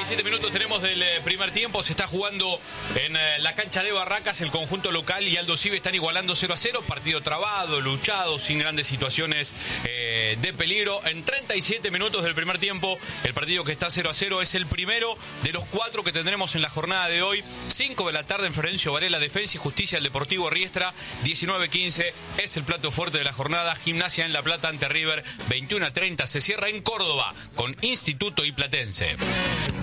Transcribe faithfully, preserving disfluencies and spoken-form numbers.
siete minutos tenemos del primer tiempo. Se está jugando en la cancha de Barracas. El conjunto local y Aldo Civi están igualando cero a cero. Partido trabado, luchado, sin grandes situaciones eh, de peligro. En treinta y siete minutos del primer tiempo, el partido que está cero a cero es el primero de los cuatro que tendremos en la jornada de hoy. cinco de la tarde en Florencio Varela, Defensa y Justicia, el Deportivo Riestra. diecinueve quince es el plato fuerte de la jornada. Gimnasia en La Plata ante River. veintiuno a treinta se cierra en Córdoba con Instituto y Platense.